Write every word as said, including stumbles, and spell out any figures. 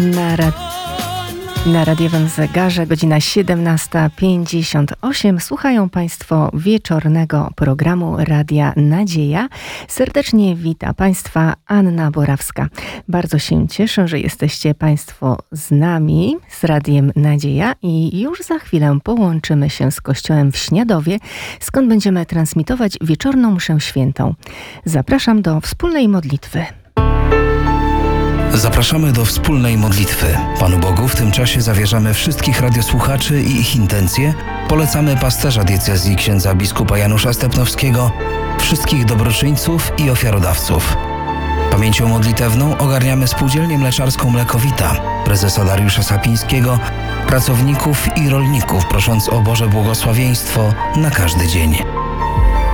Na, ra- na radiowym zegarze godzina siedemnasta pięćdziesiąt osiem. Słuchają Państwo wieczornego programu Radia Nadzieja. Serdecznie wita Państwa Anna Borawska. Bardzo się cieszę, że jesteście Państwo z nami, z Radiem Nadzieja, i już za chwilę połączymy się z Kościołem w Śniadowie, skąd będziemy transmitować wieczorną mszę świętą. Zapraszam do wspólnej modlitwy. Zapraszamy do wspólnej modlitwy. Panu Bogu w tym czasie zawierzamy wszystkich radiosłuchaczy i ich intencje. Polecamy pasterza diecezji księdza biskupa Janusza Stepnowskiego, wszystkich dobroczyńców i ofiarodawców. Pamięcią modlitewną ogarniamy Spółdzielnię Mleczarską Mlekowita, prezesa Dariusza Sapińskiego, pracowników i rolników, prosząc o Boże błogosławieństwo na każdy dzień.